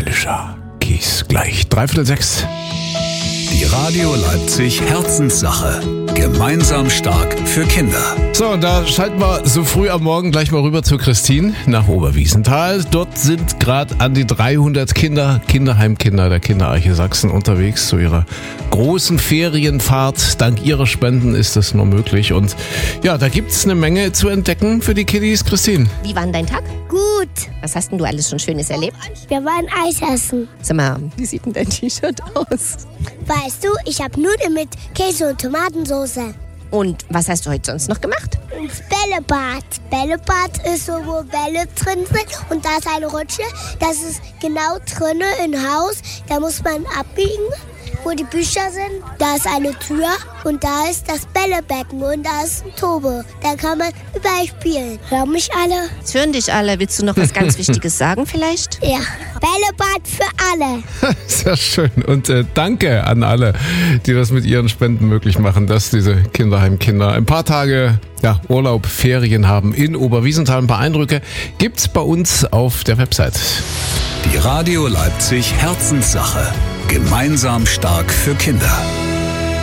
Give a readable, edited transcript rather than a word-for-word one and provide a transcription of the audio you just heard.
Höllischer Kies. Gleich 5:45. Die Radio Leipzig Herzenssache. Gemeinsam stark für Kinder. So, und da schalten wir so früh am Morgen gleich mal rüber zu Christine nach Oberwiesenthal. Dort sind gerade an die 300 Kinderheimkinder der Kinderarche Sachsen unterwegs zu ihrer großen Ferienfahrt. Dank ihrer Spenden ist das nur möglich. Und ja, da gibt's eine Menge zu entdecken für die Kiddies. Christine. Wie war denn dein Tag? Gut. Was hast denn du alles schon Schönes erlebt? Wir waren Eis essen. Sag mal, wie sieht denn dein T-Shirt aus? Weißt du, ich habe Nudeln mit Käse und Tomatensauce. Und was hast du heute sonst noch gemacht? Ins Bällebad. Bällebad ist so, wo Bälle drin sind und da ist eine Rutsche. Das ist genau drinnen im Haus. Da muss man abbiegen, wo die Bücher sind. Da ist eine Tür und da ist das Bällebecken und da ist ein Turbo. Da kann man überall spielen. Hören mich alle? Jetzt hören dich alle. Willst du noch was ganz Wichtiges sagen vielleicht? Ja. Bällebad für alle. Sehr schön. Und danke an alle, die das mit ihren Spenden möglich machen, dass diese Kinderheimkinder ein paar Tage Urlaub, Ferien haben in Oberwiesenthal. Ein paar Eindrücke gibt's bei uns auf der Website. Die Radio Leipzig Herzenssache. Gemeinsam stark für Kinder.